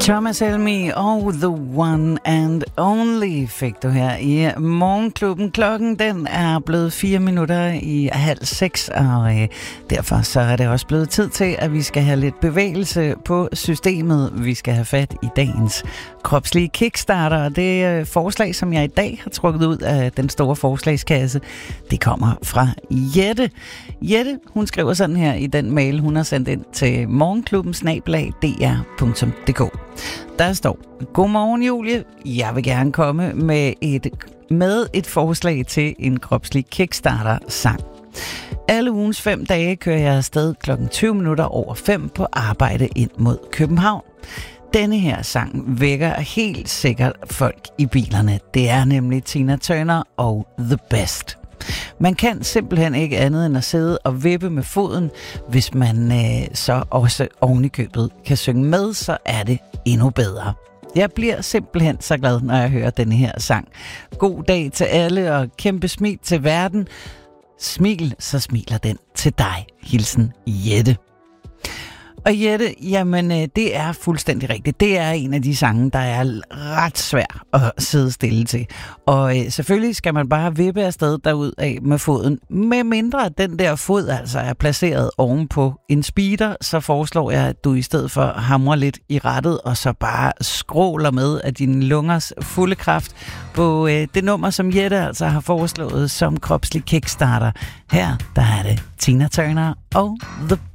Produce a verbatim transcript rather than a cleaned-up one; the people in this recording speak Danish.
Thomas Helmig og The One and Only fik du her i Morgenklubben. Klokken den er blevet fire minutter i halv seks, og øh, derfor så er det også blevet tid til, at vi skal have lidt bevægelse på systemet. Vi skal have fat i dagens kropslige kickstarter, og det øh, forslag, som jeg i dag har trukket ud af den store forslagskasse, det kommer fra Jette. Jette, hun skriver sådan her i den mail, hun har sendt ind til morgenklubben snabel-a d r punktum d k. Der står: Godmorgen Julie, jeg vil gerne komme med et, med et forslag til en kropslig kickstarter-sang. Alle ugens fem dage kører jeg afsted klokken tyve minutter over fem på arbejde ind mod København. Denne her sang vækker helt sikkert folk i bilerne. Det er nemlig Tina Turner og The Best. Man kan simpelthen ikke andet end at sidde og vippe med foden. Hvis man øh, så også ovenikøbet kan synge med, så er det endnu bedre. Jeg bliver simpelthen så glad, når jeg hører denne her sang. God dag til alle og kæmpe smil til verden. Smil, så smiler den til dig. Hilsen Jette. Og Jette, jamen det er fuldstændig rigtigt. Det er en af de sange, der er ret svær at sidde stille til. Og øh, selvfølgelig skal man bare vippe afsted derud af med foden. Med mindre at den der fod altså er placeret ovenpå en speeder, så foreslår jeg, at du i stedet for hamrer lidt i rattet, og så bare skråler med af dine lungers fulde kraft på øh, det nummer, som Jette altså har foreslået som kropslig kickstarter. Her, der er det Tina Turner og The